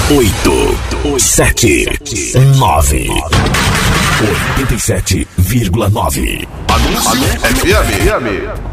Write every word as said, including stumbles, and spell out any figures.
oito, sete, nove. oitenta e sete vírgula nove. Anúncio F M.